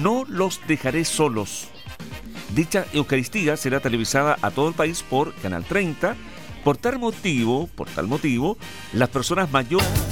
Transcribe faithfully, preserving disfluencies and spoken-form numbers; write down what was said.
No los dejaré solos. Dicha Eucaristía será televisada a todo el país por Canal treinta. Por tal motivo, por tal motivo, las personas mayores